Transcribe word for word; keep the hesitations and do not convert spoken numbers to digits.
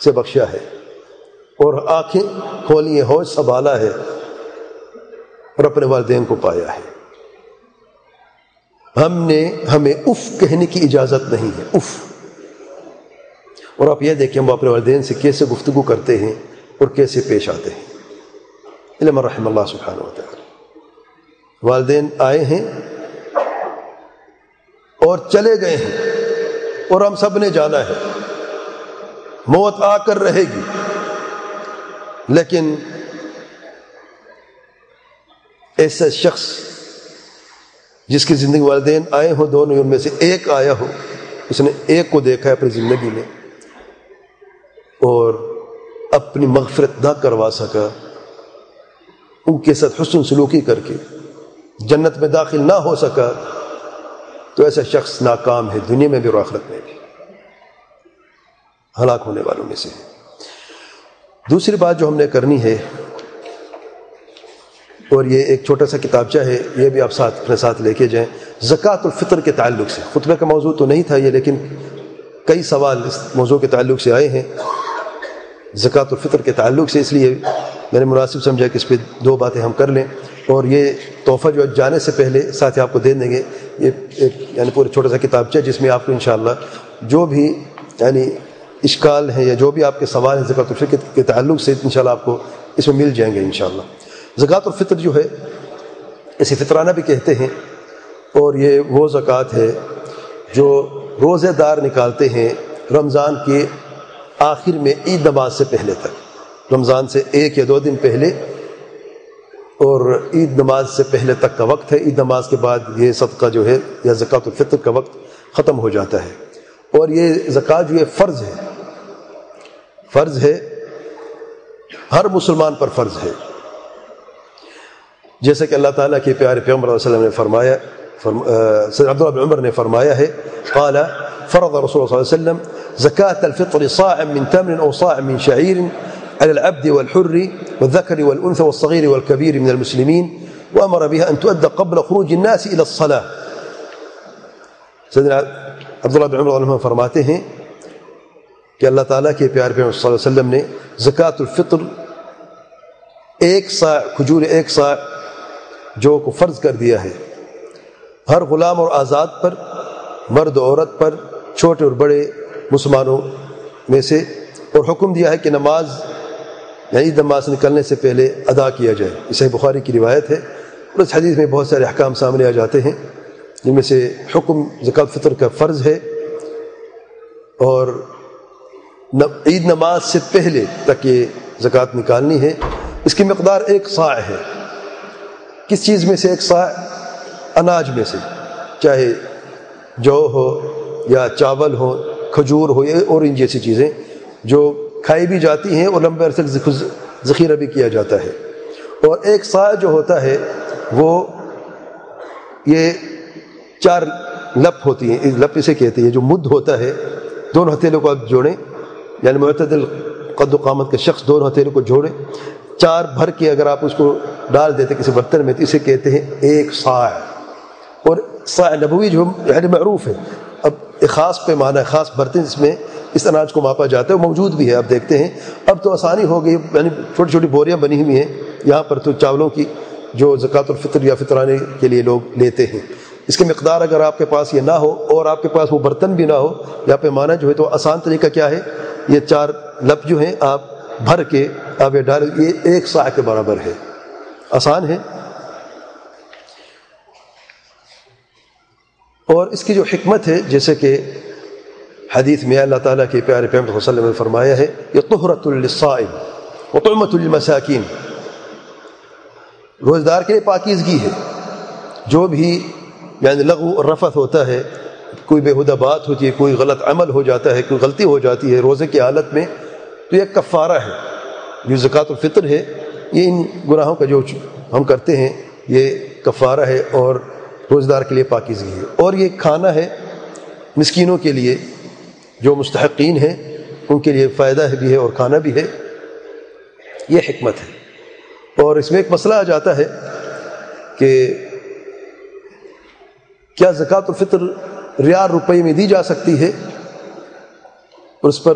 سے بخشا ہے اور آنکھیں کھولی ہیں، ہوش سنبھالا ہے اور اپنے والدین کو پایا ہے۔ ہم نے ہمیں اف کہنے کی اجازت نہیں ہے، اف۔ اور آپ یہ دیکھیں ہم اپنے والدین سے کیسے گفتگو کرتے ہیں اور کیسے پیش آتے ہیں۔ الا من رحم اللہ سبحانہ و تعالی۔ والدین آئے ہیں اور چلے گئے ہیں اور ہم سب نے جانا ہے، موت آ کر رہے گی، لیکن ایسا شخص جس کی زندگی والدین آئے ہوں، دونوں ان میں سے ایک آیا ہو، اس نے ایک کو دیکھا ہے اپنی زندگی میں اور اپنی مغفرت نہ کروا سکا، ان کے ساتھ حسن سلوکی کر کے جنت میں داخل نہ ہو سکا، تو ایسا شخص ناکام ہے دنیا میں بھی اور آخرت میں بھی، ہلاک ہونے والوں میں سے ہے۔ دوسری بات جو ہم نے کرنی ہے، اور یہ ایک چھوٹا سا کتابچہ ہے، یہ بھی آپ ساتھ اپنے ساتھ لے کے جائیں، زکوٰۃ الفطر کے تعلق سے۔ خطبے کا موضوع تو نہیں تھا یہ، لیکن کئی سوال اس موضوع کے تعلق سے آئے ہیں زکوٰۃ الفطر کے تعلق سے، اس لیے میں نے مناسب سمجھا کہ اس پہ دو باتیں ہم کر لیں۔ اور یہ تحفہ جو جانے سے پہلے ساتھ آپ کو دے دیں گے، یہ ایک یعنی پورے چھوٹا سا کتابچہ جس میں آپ کو انشاءاللہ جو بھی یعنی اشکال ہیں یا جو بھی آپ کے سوال ہیں زکوٰۃ الفطر کے تعلق سے انشاءاللہ آپ کو اس میں مل جائیں گے انشاءاللہ۔ زکوٰۃ الفطر جو ہے اسے فطرانہ بھی کہتے ہیں، اور یہ وہ زکوٰۃ ہے جو روزے دار نکالتے ہیں رمضان کے آخر میں عید نماز سے پہلے تک، رمضان سے ایک یا دو دن پہلے اور عید نماز سے پہلے تک کا وقت ہے۔ عید نماز کے بعد یہ صدقہ جو ہے یا زکوٰۃ الفطر کا وقت ختم ہو جاتا ہے، اور یہ زکوٰۃ جو ہے فرض ہے، فرض ہے، ہر مسلمان پر فرض ہے، جیسا کہ اللہ تعالیٰ کے پیارے پیغمبر صلی اللہ علیہ وسلم نے فرمایا، سید عبداللہ بن عمر نے فرمایا ہے، قال فرض رسول اللہ صلی اللہ علیہ وسلم زکاة الفطر صاع من تمر او صاع من شعير على العبد والحر والذكر والأنثى والصغير والكبير من المسلمين وأمر بها أن تؤدى قبل خروج الناس إلى الصلاة۔ سیدنا عبداللہ بن عمر فرماتے ہیں کہ اللہ تعالیٰ کے پیارے پیغمبر صلی اللہ علیہ وسلم نے زکاة الفطر ایک صاع کھجور ایک صاع جو کو فرض کر دیا ہے ہر غلام اور آزاد پر، مرد و عورت پر، چھوٹے اور بڑے مسلمانوں میں سے، اور حکم دیا ہے کہ نماز یعنی نماز نکلنے سے پہلے ادا کیا جائے۔ یہ صحیح بخاری کی روایت ہے، اور اس حدیث میں بہت سارے احکام سامنے آ جاتے ہیں، جن میں سے حکم زکوٰۃ فطر کا فرض ہے، اور عید نماز سے پہلے تک یہ زکوٰۃ نکالنی ہے۔ اس کی مقدار ایک صاع ہے۔ کس چیز میں سے ایک صاع؟ اناج میں سے، چاہے جو ہو یا چاول ہو، کھجور ہو، اور ان جیسی چیزیں جو کھائی بھی جاتی ہیں اور لمبے عرصے تک ذخیرہ بھی کیا جاتا ہے۔ اور ایک صاع جو ہوتا ہے وہ یہ چار لپ ہوتی ہیں، لپ اسے کہتے ہیں، جو مد ہوتا ہے، دونوں ہتھیلیوں کو آپ جوڑیں، یعنی معتدل قد و قامت کا شخص دونوں ہتھیلیوں کو جوڑیں، چار بھر کے اگر آپ اس کو ڈال دیتے کسی برتن میں تو اسے کہتے ہیں ایک صاع۔ اور صاع نبوی جو یعنی معروف ہے، اب ایک خاص پیمانہ، خاص برتن جس میں اس اناج کو ماپا جاتا ہے، وہ موجود بھی ہے، آپ دیکھتے ہیں اب تو آسانی ہو گئی، یعنی چھوٹی چھوٹی بوریاں بنی ہوئی ہیں یہاں پر تو چاولوں کی، جو زکوٰۃ الفطر یا فطرانے کے لیے لوگ لیتے ہیں۔ اس کی مقدار اگر آپ کے پاس یہ نہ ہو اور آپ کے پاس وہ برتن بھی نہ ہو یا پیمانہ جو ہے، تو آسان طریقہ کیا ہے، یہ چار لپ جو ہیں آپ بھر کے آپ یہ ڈال، یہ ایک صاع کے برابر ہے، آسان ہے۔ اور اس کی جو حکمت ہے، جیسے کہ حدیث میں اللہ تعالیٰ کے پیارے پیغمبر صلی اللہ علیہ وسلم نے فرمایا ہے، یہ طہرۃ للصائم وطعمۃ للمساکین، روزدار کے لیے پاکیزگی ہے، جو بھی یعنی لغو اور رفث ہوتا ہے، کوئی بےہودہ بات ہوتی ہے، کوئی غلط عمل ہو جاتا ہے، کوئی غلطی ہو جاتی ہے روزے کی حالت میں، تو یہ کفارہ ہے۔ جو زکوٰۃ الفطر ہے یہ ان گناہوں کا جو ہم کرتے ہیں یہ کفارہ ہے، اور روزدار کے لیے پاکیزگی ہے، اور یہ کھانا ہے مسکینوں کے لیے، جو مستحقین ہیں ان کے لیے فائدہ بھی ہے اور کھانا بھی ہے، یہ حکمت ہے۔ اور اس میں ایک مسئلہ آ جاتا ہے کہ کیا زکوٰۃ الفطر ریال روپے میں دی جا سکتی ہے، اور اس پر